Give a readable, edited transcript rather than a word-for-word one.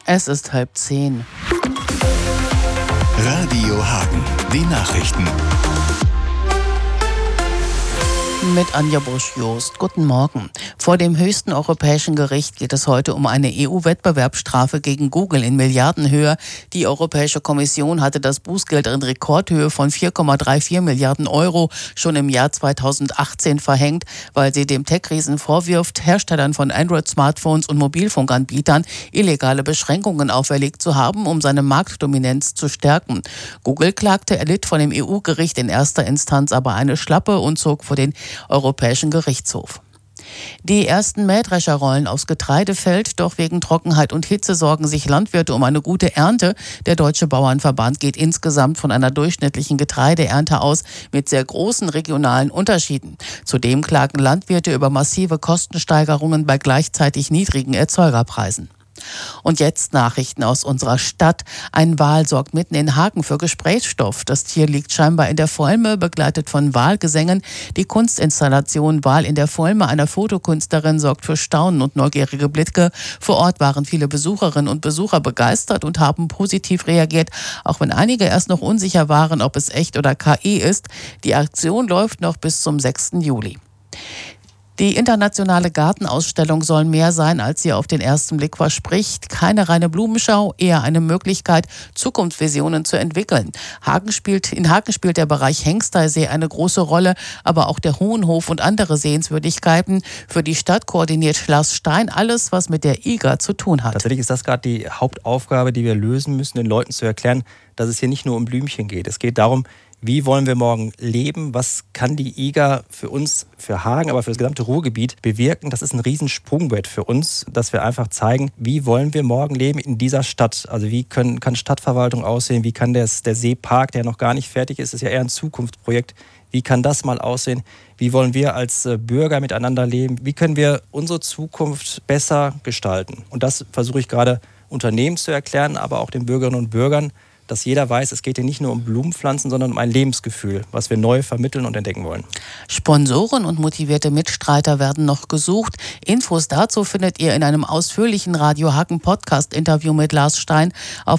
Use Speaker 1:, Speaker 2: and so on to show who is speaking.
Speaker 1: Es ist 9:30.
Speaker 2: Radio Hagen, die Nachrichten.
Speaker 1: Mit Anja Busch-Jost. Guten Morgen. Vor dem höchsten europäischen Gericht geht es heute um eine EU-Wettbewerbsstrafe gegen Google in Milliardenhöhe. Die Europäische Kommission hatte das Bußgeld in Rekordhöhe von 4,34 Milliarden Euro schon im Jahr 2018 verhängt, weil sie dem Tech-Riesen vorwirft, Herstellern von Android-Smartphones und Mobilfunkanbietern illegale Beschränkungen auferlegt zu haben, um seine Marktdominanz zu stärken. Google klagte, erlitt von dem EU-Gericht in erster Instanz aber eine Schlappe und zog vor den Europäischen Gerichtshof. Die ersten Mähdrescher rollen aufs Getreidefeld, doch wegen Trockenheit und Hitze sorgen sich Landwirte um eine gute Ernte. Der Deutsche Bauernverband geht insgesamt von einer durchschnittlichen Getreideernte aus mit sehr großen regionalen Unterschieden. Zudem klagen Landwirte über massive Kostensteigerungen bei gleichzeitig niedrigen Erzeugerpreisen. Und jetzt Nachrichten aus unserer Stadt. Ein Wal sorgt mitten in Hagen für Gesprächsstoff. Das Tier liegt scheinbar in der Volme, begleitet von Walgesängen. Die Kunstinstallation Wal in der Volme einer Fotokünstlerin sorgt für Staunen und neugierige Blicke. Vor Ort waren viele Besucherinnen und Besucher begeistert und haben positiv reagiert, auch wenn einige erst noch unsicher waren, ob es echt oder KI ist. Die Aktion läuft noch bis zum 6. Juli. Die internationale Gartenausstellung soll mehr sein, als sie auf den ersten Blick verspricht. Keine reine Blumenschau, eher eine Möglichkeit, Zukunftsvisionen zu entwickeln. In Hagen spielt der Bereich Hengsteysee eine große Rolle, aber auch der Hohenhof und andere Sehenswürdigkeiten. Für die Stadt koordiniert Lars Stein alles, was mit der IGA zu tun hat.
Speaker 3: Tatsächlich ist das gerade die Hauptaufgabe, die wir lösen müssen, den Leuten zu erklären, dass es hier nicht nur um Blümchen geht. Es geht darum, wie wollen wir morgen leben? Was kann die IGA für uns, für Hagen, aber für das gesamte Ruhrgebiet bewirken? Das ist ein Riesensprungbrett für uns, dass wir einfach zeigen, wie wollen wir morgen leben in dieser Stadt? Also wie kann Stadtverwaltung aussehen? Wie kann der Seepark, der noch gar nicht fertig ist ja eher ein Zukunftsprojekt, wie kann das mal aussehen? Wie wollen wir als Bürger miteinander leben? Wie können wir unsere Zukunft besser gestalten? Und das versuche ich gerade Unternehmen zu erklären, aber auch den Bürgerinnen und Bürgern, dass jeder weiß, es geht hier nicht nur um Blumenpflanzen, sondern um ein Lebensgefühl, was wir neu vermitteln und entdecken wollen.
Speaker 1: Sponsoren und motivierte Mitstreiter werden noch gesucht. Infos dazu findet ihr in einem ausführlichen Radio Hagen Podcast-Interview mit Lars Stein auf